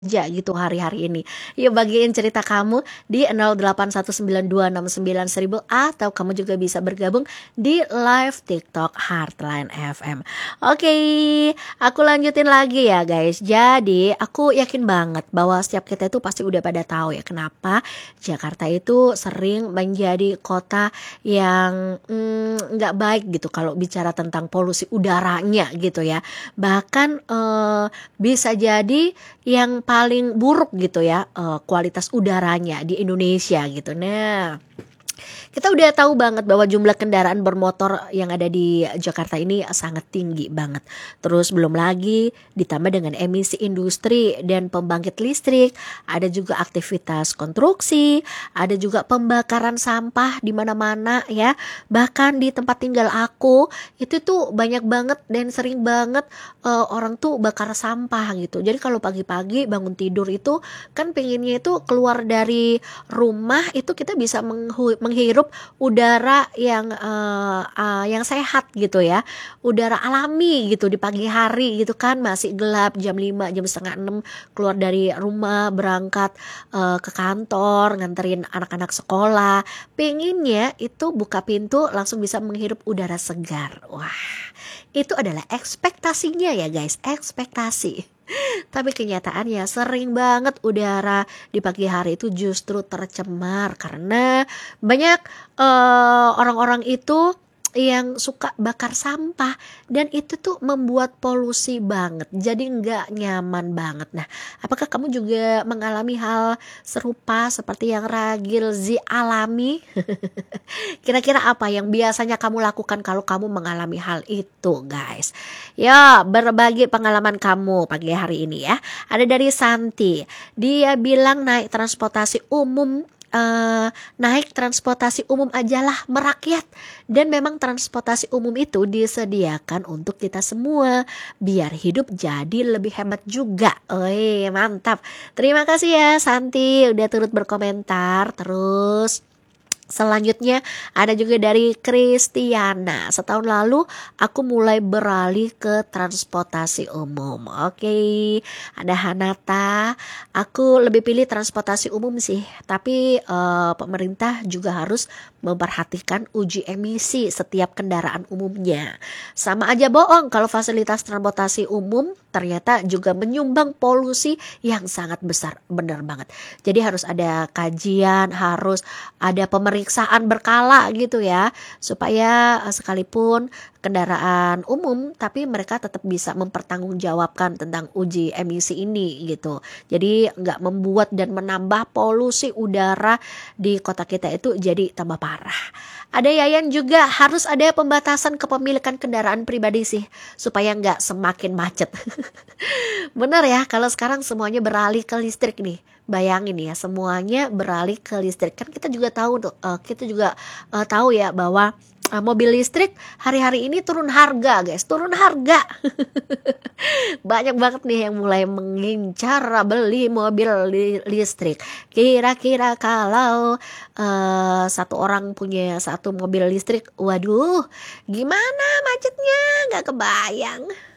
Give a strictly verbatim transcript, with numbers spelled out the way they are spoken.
Ja gitu hari-hari ini. Yuk bagiin cerita kamu di nol delapan satu sembilan dua enam sembilan seribu atau kamu juga bisa bergabung di live TikTok Heartline F M. Oke, aku lanjutin lagi ya guys. Jadi aku yakin banget bahwa setiap kita itu pasti udah pada tahu ya kenapa Jakarta itu sering menjadi kota yang mm, nggak baik gitu kalau bicara tentang polusi udaranya gitu ya. Bahkan eh, bisa jadi yang paling buruk gitu ya eh, kualitas udaranya di Indonesia gitu. Nah, kita udah tahu banget bahwa jumlah kendaraan bermotor yang ada di Jakarta ini sangat tinggi banget. Terus belum lagi ditambah dengan emisi industri dan pembangkit listrik, ada juga aktivitas konstruksi, ada juga pembakaran sampah di mana-mana ya. Bahkan di tempat tinggal aku itu tuh banyak banget dan sering banget uh, orang tuh bakar sampah gitu. Jadi kalau pagi-pagi bangun tidur itu kan pengennya itu keluar dari rumah itu kita bisa menghu- menghirup udara yang uh, uh, yang sehat gitu ya, udara alami gitu di pagi hari gitu kan, masih gelap jam lima jam setengah enam keluar dari rumah berangkat uh, ke kantor nganterin anak-anak sekolah, pengennya itu buka pintu langsung bisa menghirup udara segar. Wah, itu adalah ekspektasinya ya guys, ekspektasi. Tapi kenyataannya sering banget udara di pagi hari itu justru tercemar karena banyak eh, orang-orang itu yang suka bakar sampah dan itu tuh membuat polusi banget. Jadi nggak nyaman banget. Nah, apakah kamu juga mengalami hal serupa seperti yang Ragil Zi alami? Kira-kira apa yang biasanya kamu lakukan kalau kamu mengalami hal itu, guys? Ya, berbagi pengalaman kamu pagi hari ini ya. Ada dari Santi. Dia bilang naik transportasi umum Uh, naik transportasi umum ajalah merakyat, dan memang transportasi umum itu disediakan untuk kita semua biar hidup jadi lebih hemat juga. Oi, mantap. Terima kasih ya Santi udah turut berkomentar. Terus selanjutnya ada juga dari Kristiana. Setahun lalu aku mulai beralih ke transportasi umum. Oke, ada Hanata. Aku lebih pilih transportasi umum sih. Tapi eh, pemerintah juga harus memperhatikan uji emisi setiap kendaraan umumnya. Sama aja bohong kalau fasilitas transportasi umum ternyata juga menyumbang polusi yang sangat besar. Bener banget. Jadi harus ada kajian, harus ada pemeriksaan berkala gitu ya, supaya uh, sekalipun kendaraan umum tapi mereka tetap bisa mempertanggungjawabkan tentang uji emisi ini gitu. Jadi nggak membuat dan menambah polusi udara di kota kita itu jadi tambah parah. Ada Yayan juga, harus ada pembatasan kepemilikan kendaraan pribadi sih supaya nggak semakin macet. Bener ya, kalau sekarang semuanya beralih ke listrik nih. Bayangin ya, semuanya beralih ke listrik. Kan kita juga tahu tuh, uh, kita juga uh, tahu ya bahwa uh, mobil listrik hari-hari ini turun harga, guys. Turun harga. Banyak banget nih yang mulai mengincar beli mobil li- listrik. Kira-kira kalau uh, satu orang punya satu mobil listrik, waduh, gimana macetnya? Nggak kebayang.